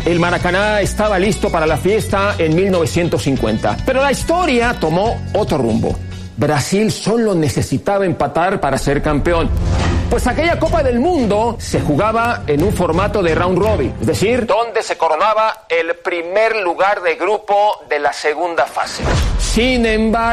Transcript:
El Maracaná estaba listo para la fiesta en 1950, pero la historia tomó otro rumbo. Brasil solo necesitaba empatar para ser campeón. Pues aquella Copa del Mundo se jugaba en un formato de round robin, es decir, donde se coronaba el primer lugar de grupo de la segunda fase. Sin embargo,